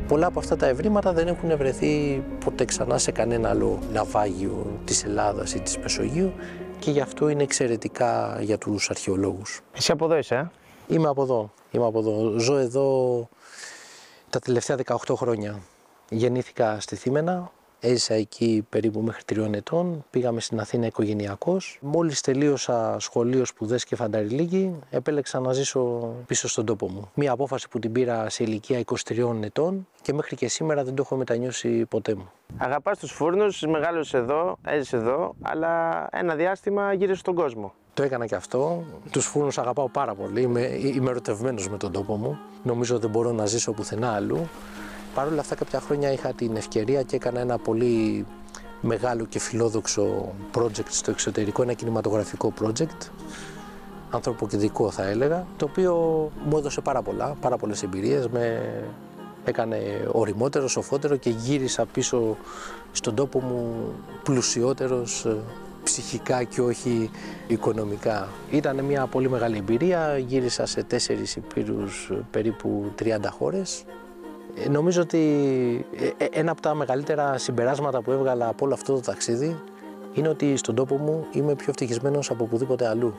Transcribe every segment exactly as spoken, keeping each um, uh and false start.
Πολλά από αυτά τα ευρήματα δεν έχουν βρεθεί ποτέ ξανά σε κανένα άλλο ναυάγιο της Ελλάδας ή της Μεσογείου και γι' αυτό είναι εξαιρετικά για τους αρχαιολόγους. Εσύ από εδώ είσαι, ε? Είμαι από εδώ. Είμαι από εδώ. Ζω εδώ τα τελευταία δεκαοκτώ χρόνια. Γεννήθηκα στη Θήμαινα. Έζησα εκεί περίπου μέχρι τριών ετών, πήγαμε στην Αθήνα οικογενειακώς. Μόλις τελείωσα σχολείο, σπουδές και φανταριλίκη, επέλεξα να ζήσω πίσω στον τόπο μου. Μία απόφαση που την πήρα σε ηλικία είκοσι τριών ετών και μέχρι και σήμερα δεν το έχω μετανιώσει ποτέ μου. Αγαπάς τους φούρνους, μεγάλωσες εδώ, έζησες εδώ, αλλά ένα διάστημα γύρισες στον κόσμο. Το έκανα και αυτό. Τους φούρνους αγαπάω πάρα πολύ. Είμαι, είμαι ερωτευμένος με τον τόπο μου. Νομίζω δεν μπορώ να ζήσω πουθενά αλλού. Παρ' όλα αυτά, κάποια χρόνια είχα την ευκαιρία και έκανα ένα πολύ μεγάλο και φιλόδοξο project στο εξωτερικό, ένα κινηματογραφικό project, ανθρωποκεντρικό θα έλεγα, το οποίο μου έδωσε πάρα πολλά, πάρα πολλές εμπειρίες, με έκανε ωριμότερο, σοφότερο και γύρισα πίσω στον τόπο μου πλουσιότερος ψυχικά και όχι οικονομικά. Ήταν μια πολύ μεγάλη εμπειρία, γύρισα σε τέσσερις υπήρους, περίπου τριάντα χώρες. Νομίζω ότι ένα από τα μεγαλύτερα συμπεράσματα που έβγαλα από όλο αυτό το ταξίδι είναι ότι στον τόπο μου είμαι πιο ευτυχισμένος από οπουδήποτε αλλού.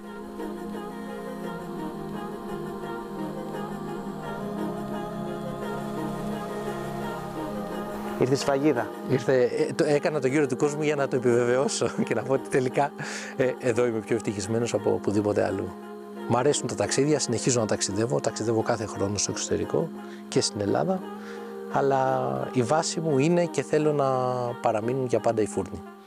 Ήρθε σφραγίδα. Ήρθε, έκανα το γύρο του κόσμου για να το επιβεβαιώσω και να πω ότι τελικά ε, εδώ είμαι πιο ευτυχισμένος από οπουδήποτε αλλού. Μ' αρέσουν τα ταξίδια, συνεχίζω να ταξιδεύω, ταξιδεύω κάθε χρόνο στο εξωτερικό και στην Ελλάδα, αλλά η βάση μου είναι και θέλω να παραμείνουν για πάντα οι φούρνοι.